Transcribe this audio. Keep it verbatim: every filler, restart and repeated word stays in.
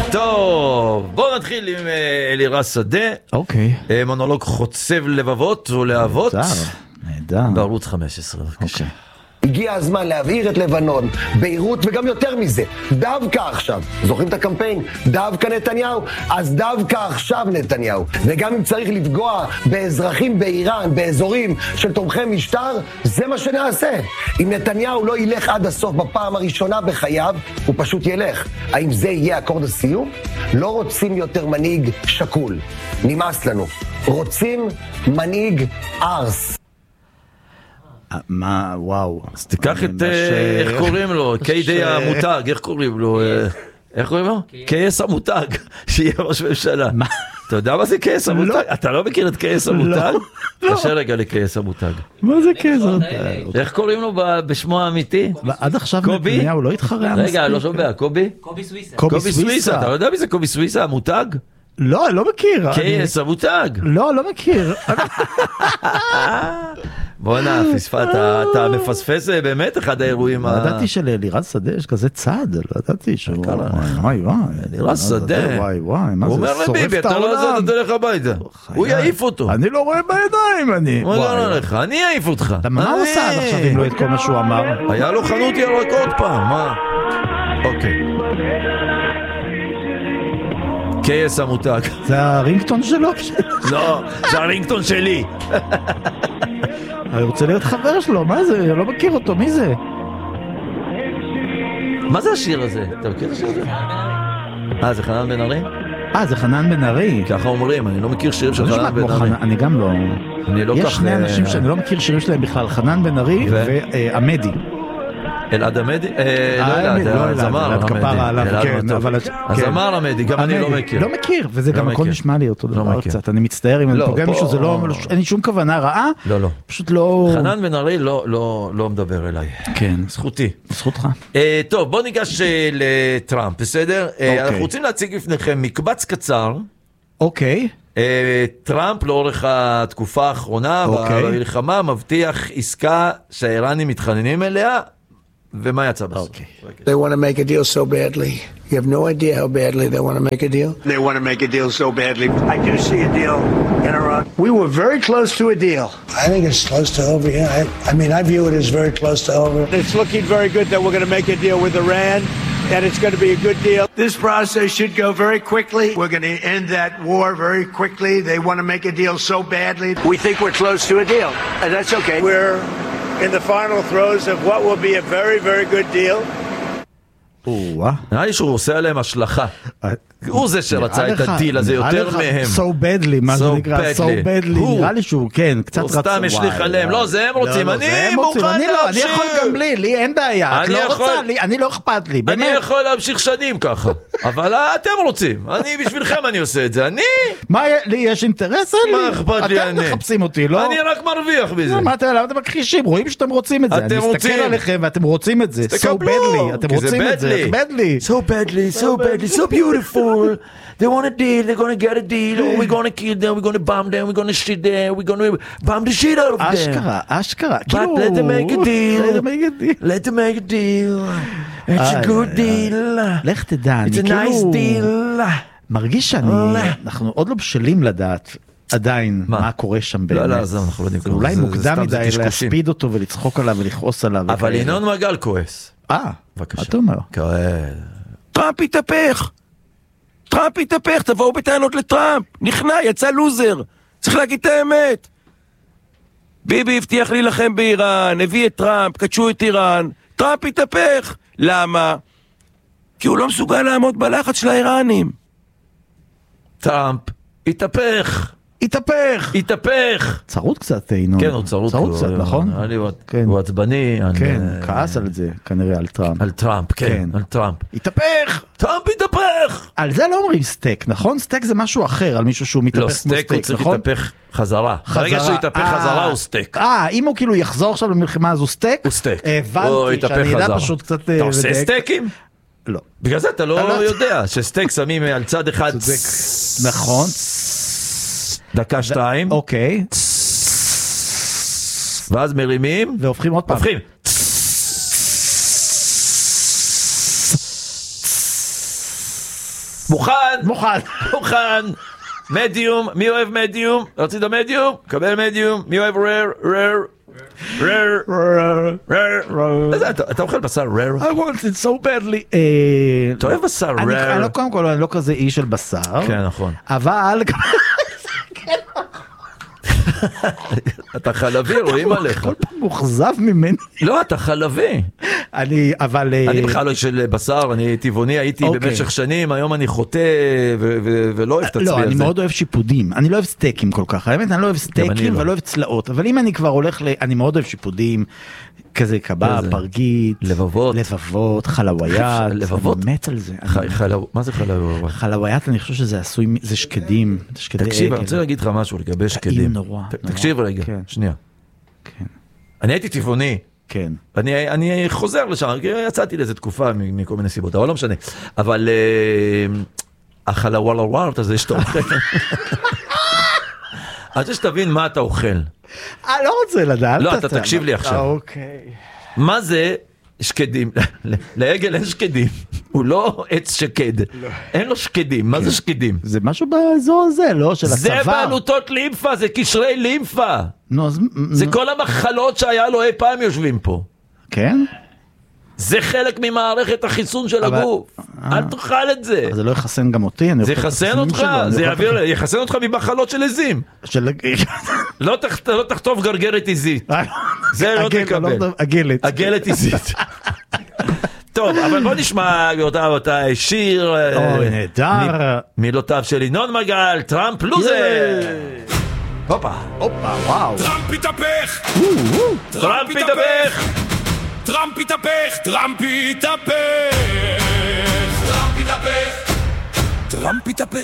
טוב, בואו נתחיל עם אלירז שדה. אוקיי. מונולוג חוצב לבבות ולהבות. נהדר. בערוץ חמש עשרה, בבקשה. הגיע הזמן להבעיר את לבנון, ביירות וגם יותר מזה, דווקא עכשיו. זוכרים את הקמפיין? דווקא נתניהו? אז דווקא עכשיו נתניהו. וגם אם צריך לפגוע באזרחים באיראן, באזורים של תומכי משטר, זה מה שנעשה. אם נתניהו לא ילך עד הסוף בפעם הראשונה בחייו, הוא פשוט ילך. האם זה יהיה אקורד הסיום? לא רוצים יותר מנהיג שקול. נמאס לנו. רוצים מנהיג ארס. מה, וואו. אז תיקח את, איך קוראים לו? קיידי המותג, איך קוראים לו? איך קוראים לו? קייס המותג, שיהיה ראש ממשלה. מה? אתה יודע מה זה קייס המותג? אתה לא מכיר את קייס המותג? קשה רגע לקייס המותג. מה זה קייס המותג? איך קוראים לו בשמו האמיתי? עד עכשיו נתניהו לא התחרע מספיק. רגע, לא שומע, קובי? קובי סוויסה. קובי סוויסה, אתה לא יודע מי זה קובי סוויסה, המותג? לא, לא מכיר. קייס המותג. לא, לא מכיר. בוא נה, פספת, אתה מפספס באמת אחד האירועים. לא ידעתי שלאלירז שדה יש כזה צעד, לא ידעתי שהוא... וואי וואי, אלירז שדה. וואי וואי, מה הוא זה אומר שורף לביבי, את אתה לא העולם. עזרת, תלך הביתה. הוא יעיף אותו. אני לא רואה בעיניים, אני. הוא לא לך, אני אעיף אותך. מה הוא עושה עד עכשיו אם לא את כל מה שהוא אמר? היה לו חנות ירק עוד פעם, מה? אוקיי. קייס המותג. זה הרינגטון שלו? לא, זה הרינגטון שלי. אני רוצה להיות חבר שלו, מה זה? אני לא מכיר אותו, מי זה? מה זה השיר הזה? אתה מכיר את השיר הזה? אה, זה חנן בן ארי? אה, זה חנן בן ארי. ככה אומרים, אני לא מכיר שירים של חנן בן ארי. אני גם לא... אני לא יש כך... שני אנשים שאני לא מכיר שירים שלהם בכלל, חנן בן ארי ועמדי. אלעד עמדי? לא אלעד, זמר עמדי. הזמר עמדי, גם אני לא מכיר. לא מכיר, וזה גם הכל נשמע לי אותו דבר קצת. אני מצטער אם אני פוגע מישהו, זה לא... אין לי שום כוונה רעה. לא, לא. פשוט לא... חנן בן ארי לא מדבר אליי. כן. זכותי. זכותך. טוב, בוא ניגש לטראמפ, בסדר? אנחנו רוצים להציג בפניכם מקבץ קצר. אוקיי. טראמפ לאורך התקופה האחרונה במלחמה מבטיח עסקה שהאיראנים מתחננים אליה. ומה יצא בסוף? They want to make a deal so badly. You have no idea how badly they want to make a deal. They want to make a deal so badly. I do see a deal in Iran. We were very close to a deal. I think it's close to over. Yeah, I, I mean, I view it as very close to over. It's looking very good that we're going to make a deal with Iran, and it's going to be a good deal. This process should go very quickly. We're going to end that war very quickly. They want to make a deal so badly. We think we're close to a deal, and that's okay. We're in the final throes of what will be a very, very good deal. נראה לי שהוא עושה עליהם השלכה. הוא זה שרצה את הדיל הזה יותר מהם. So badly, מה זה נקרא? So badly. נראה לי שהוא, כן, קצת רצה. הוא סתם השליך עליהם. לא, זה הם רוצים. אני מוכן להמשיך. אני יכול גם בלי, לי אין בעיה. את לא רוצה, אני לא אכפת לי. אני יכול להמשיך שנים ככה. אבל אתם רוצים. אני בשבילכם אני עושה את זה. אני... מה, לי יש אינטרס? מה אכפת לי אני? אתם מחפשים אותי, לא? אני רק מרוויח בזה. מה אתם, למה אתם מכחישים? רואים שאתם רוצים את זה. אני מסתכל עליכם ואתם רוצים את זה. So badly. אתם רוצים את זה. badly. So badly, so badly, so beautiful. They want a deal, they're going to get a deal. Oh, we're going to kill them, we're going to bomb them, we're going to shit them, we're going to bomb the shit out of them. אשכרה, אשכרה. But let them make a deal. Let them make a deal. Let them make a deal. It's a good deal. לך תדע, It's a nice deal. מרגיש שאני, אנחנו עוד לא בשלים לדעת. עדיין, מה קורה שם באמת. לא, לא, זה אנחנו לא יודעים. זה אולי מוקדם מדי להספיד אותו ולצחוק עליו ולכעוס עליו. אבל ינון מגל כועס. אה, מה אתה אומר? כועס. טראמפ יתהפך. טראמפ יתהפך, תבואו בטענות לטראמפ. נכנע, יצא לוזר. צריך להגיד את האמת. ביבי הבטיח להילחם באיראן, הביא את טראמפ, קדשו את איראן. טראמפ יתהפך. למה? כי הוא לא מסוגל לעמוד בלחץ של האיראנים. טראמפ התהפך. התהפך. התהפך. צרות קצת, ינון. כן, הוא צרות. צרות קצת, נכון? הוא עצבני. כן, כעס על זה, כנראה, על טראמפ. על טראמפ, כן, על טראמפ. התהפך! טראמפ התהפך! על זה לא אומרים סטייק, נכון? סטייק זה משהו אחר, על מישהו שהוא מתהפך כמו סטייק, נכון? לא, סטייק הוא צריך להתהפך חזרה. ברגע שהוא יתהפך חזרה הוא סטייק. אה, אם הוא כאילו יחזור עכשיו למלחמה אז הוא סטייק? הוא סטייק. הבנתי, שאני יודע פשוט קצת... אתה עושה סטייקים? לא. בגלל זה אתה לא יודע שסטייק שמים על צד אחד. נכון. דקה שתיים. אוקיי. ואז מרימים. והופכים עוד פעם. הופכים. מוכן. מוכן. מוכן. מדיום, מי אוהב מדיום? רצית מדיום? קבל מדיום. מי אוהב רר? רר. רר. רר. אתה אוכל בשר רר? I want it so badly. אתה אוהב בשר רר? אני לא, קודם כל, אני לא כזה איש של בשר. כן, נכון. אבל... אתה חלבי, רואים עליך. כל פעם מוחזב ממני. לא, אתה חלבי. אני, אבל... אני בכלל לא של בשר, אני טבעוני, הייתי במשך שנים, היום אני חוטא ולא אוהב את עצמי על זה. לא, אני מאוד אוהב שיפודים. אני לא אוהב סטייקים כל כך. האמת, אני לא אוהב סטייקים ולא אוהב צלעות. אבל אם אני כבר הולך ל... אני מאוד אוהב שיפודים, כזה קבב, פרגית, לבבות, לבבות, חלוויית. לבבות? אני מת על זה. מה זה חלוויית? חלוויית, אני חושב שזה עשוי, זה שקדים. תקשיב, אני רוצה להגיד לך משהו לגבי שקדים. נורא. תקשיב רגע, שנייה. אני הייתי טבעוני. כן. אני, אני חוזר לשם, יצאתי לאיזה תקופה מכל מיני סיבות, אבל לא משנה. אבל החלווה ווארט הזה שאתה אוכל. אני רוצה שתבין מה אתה אוכל. אה, לא רוצה לדעת. לא, אתה תקשיב לי עכשיו. אוקיי. מה זה שקדים? לעגל אין שקדים. הוא לא עץ שקד. אין לו שקדים. מה זה שקדים? זה משהו באזור הזה, לא? של הצוואר. זה בעלותות לימפה, זה קשרי לימפה. זה כל המחלות שהיה לו אי פעם יושבים פה. כן? זה חלק ממערכת החיסון של הגוף. אל תאכל את זה. זה לא יחסן גם אותי. זה יחסן אותך. זה יחסן אותך ממחלות של עזים. לא תכתוב גרגרת עזית. זה לא תקבל. עגלת. עגלת עזית. טוב, אבל בוא נשמע אותה שיר. אוי, נהדר. מילותיו של ינון מגל, טראמפ לוזר. הופה. הופה, וואו. טראמפ התהפך. טראמפ התהפך. טראמפ התהפך, טראמפ התהפך, טראמפ התהפך, טראמפ התהפך.